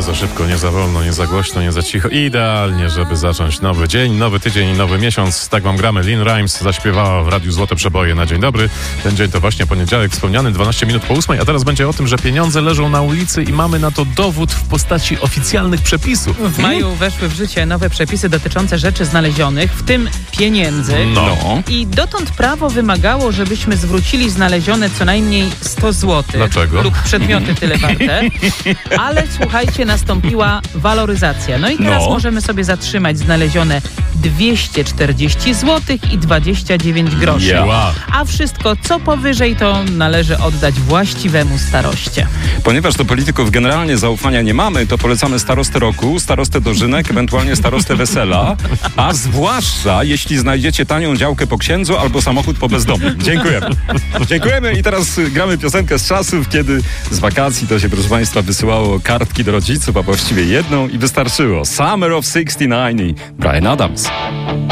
za szybko, nie za wolno, nie za głośno, nie za cicho. Idealnie, żeby zacząć nowy dzień, nowy tydzień i nowy miesiąc. Tak wam gramy. Lynn Rimes zaśpiewała w Radiu Złote Przeboje na dzień dobry. Ten dzień to właśnie poniedziałek wspomniany, 12 minut po 8, a teraz będzie o tym, że pieniądze leżą na ulicy i mamy na to dowód w postaci oficjalnych przepisów. W maju weszły w życie nowe przepisy dotyczące rzeczy znalezionych, w tym pieniędzy. I dotąd prawo wymagało, żebyśmy zwrócili znalezione co najmniej 100 zł. Dlaczego? Lub przedmioty tyle warte. Ale słuchajcie, nastąpiła waloryzacja. No i teraz możemy sobie zatrzymać znalezione 240 zł i 29 groszy. A wszystko, co powyżej, to należy oddać właściwemu staroście. Ponieważ do polityków generalnie zaufania nie mamy, to polecamy starostę roku, starostę dożynek, ewentualnie starostę wesela, a zwłaszcza jeśli znajdziecie tanią działkę po księdzu albo samochód po bezdomnym. Dziękujemy. Dziękujemy i teraz gramy piosenkę z czasów, kiedy z wakacji to się, proszę Państwa, wysyłało kartki do rodziców, a właściwie jedną i wystarczyło. Summer of '69 i Bryan Adams.